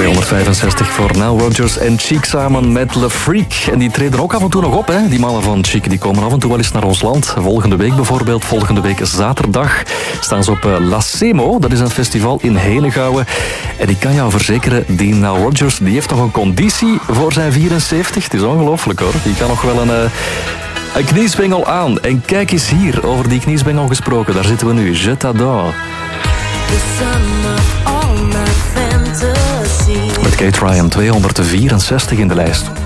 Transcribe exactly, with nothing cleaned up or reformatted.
tweehonderdvijfenzestig voor Nile Rodgers en Chic samen met Le Freak. En die treden ook af en toe nog op, hè? Die mannen van Chic. Die komen af en toe wel eens naar ons land. Volgende week bijvoorbeeld, volgende week zaterdag, staan ze op uh, La Semo. Dat is een festival in Henegouwen. En ik kan jou verzekeren, die Nile Rodgers die heeft nog een conditie voor zijn vierenzeventig. Het is ongelooflijk hoor. Die kan nog wel een... Uh, Een kniesbengel aan. En kijk eens hier, over die kniesbengel gesproken. Daar zitten we nu. Je t'adore. Met Kate Ryan, tweehonderdvierenzestig in de lijst.